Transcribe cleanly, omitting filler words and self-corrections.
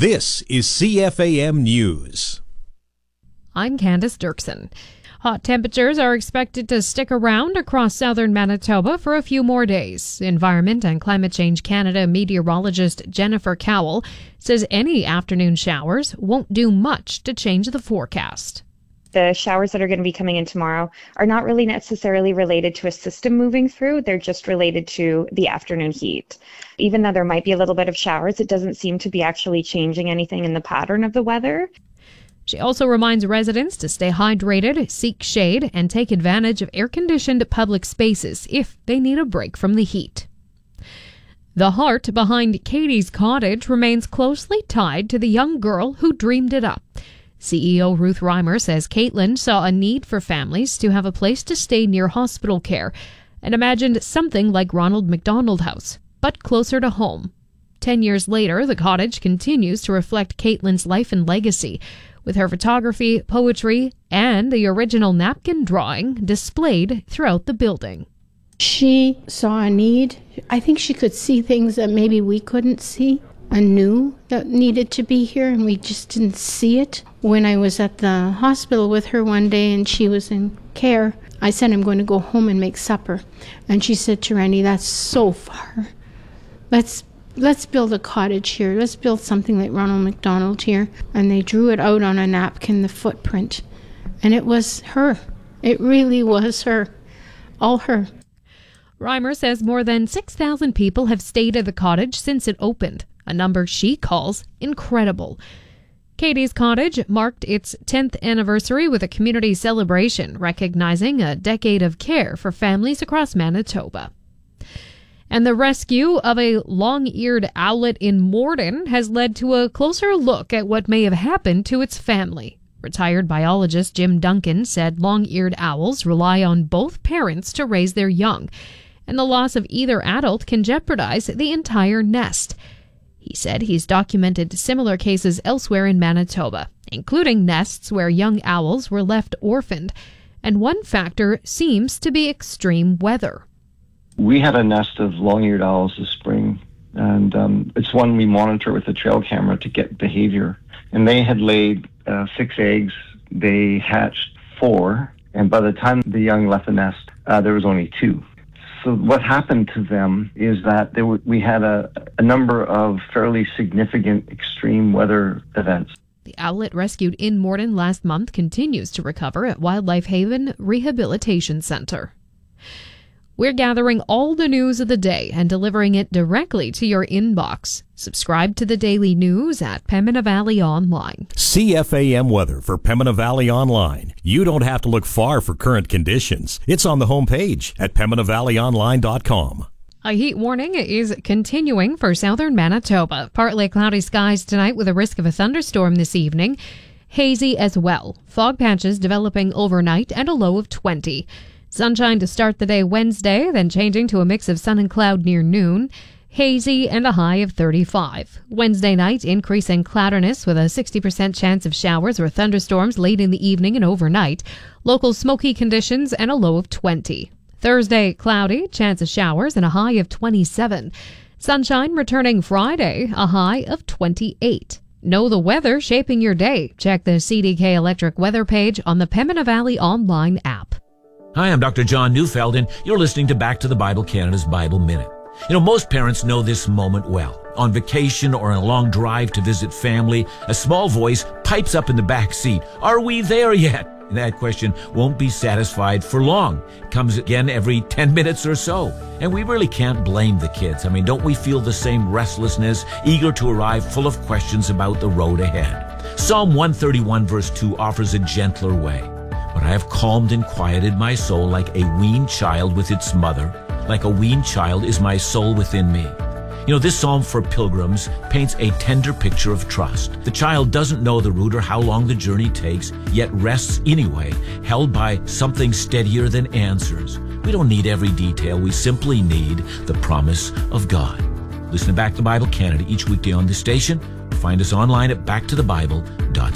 This is CFAM News. I'm Candace Dirksen. Hot temperatures are expected to stick around across southern Manitoba for a few more days. Environment and Climate Change Canada meteorologist Jennifer Cowell says any afternoon showers won't do much to change the forecast. The showers that are going to be coming in tomorrow are not really necessarily related to a system moving through. They're just related to the afternoon heat. Even though there might be a little bit of showers, it doesn't seem to be actually changing anything in the pattern of the weather. She also reminds residents to stay hydrated, seek shade, and take advantage of air-conditioned public spaces if they need a break from the heat. The heart behind Katie's Cottage remains closely tied to the young girl who dreamed it up. CEO Ruth Reimer says Caitlin saw a need for families to have a place to stay near hospital care and imagined something like Ronald McDonald House, but closer to home. 10 years later, the cottage continues to reflect Caitlin's life and legacy, with her photography, poetry, and the original napkin drawing displayed throughout the building. She saw a need. I think she could see things that maybe we couldn't see and knew that needed to be here, and we just didn't see it. When I was at the hospital with her one day and she was in care, I said, I'm going to go home and make supper. And she said to Randy, that's so far. Let's build a cottage here. Let's build something like Ronald McDonald here. And they drew it out on a napkin, the footprint. And it was her. It really was her. All her. Reimer says more than 6,000 people have stayed at the cottage since it opened, a number she calls incredible. Katie's Cottage marked its 10th anniversary with a community celebration, recognizing a decade of care for families across Manitoba. And the rescue of a long-eared owlet in Morden has led to a closer look at what may have happened to its family. Retired biologist Jim Duncan said long-eared owls rely on both parents to raise their young, and the loss of either adult can jeopardize the entire nest. He said he's documented similar cases elsewhere in Manitoba, including nests where young owls were left orphaned, and one factor seems to be extreme weather. We had a nest of long-eared owls this spring, and it's one we monitor with a trail camera to get behavior. And they had laid 6 eggs. They hatched 4, and by the time the young left the nest, there was only 2. So what happened to them is that we had a number of fairly significant extreme weather events. The owlet rescued in Morden last month continues to recover at Wildlife Haven Rehabilitation Center. We're gathering all the news of the day and delivering it directly to your inbox. Subscribe to the daily news at Pembina Valley Online. CFAM weather for Pembina Valley Online. You don't have to look far for current conditions. It's on the homepage at PembinaValleyOnline.com. A heat warning is continuing for southern Manitoba. Partly cloudy skies tonight with a risk of a thunderstorm this evening. Hazy as well. Fog patches developing overnight and a low of 20. Sunshine to start the day Wednesday, then changing to a mix of sun and cloud near noon. Hazy and a high of 35. Wednesday night, increasing cloudiness with a 60% chance of showers or thunderstorms late in the evening and overnight. Local smoky conditions and a low of 20. Thursday, cloudy, chance of showers and a high of 27. Sunshine returning Friday, a high of 28. Know the weather shaping your day. Check the CDK Electric weather page on the Pembina Valley Online app. Hi, I'm Dr. John Neufeld, and you're listening to Back to the Bible Canada's Bible Minute. You know, most parents know this moment well. On vacation or on a long drive to visit family, a small voice pipes up in the back seat. Are we there yet? And that question won't be satisfied for long. It comes again every 10 minutes or so. And we really can't blame the kids. I mean, don't we feel the same restlessness, eager to arrive, full of questions about the road ahead? Psalm 131 verse 2 offers a gentler way. But I have calmed and quieted my soul like a weaned child with its mother. Like a weaned child is my soul within me. You know, this psalm for pilgrims paints a tender picture of trust. The child doesn't know the route or how long the journey takes, yet rests anyway, held by something steadier than answers. We don't need every detail. We simply need the promise of God. Listen to Back to the Bible Canada each weekday on this station. Find us online at backtothebible.ca.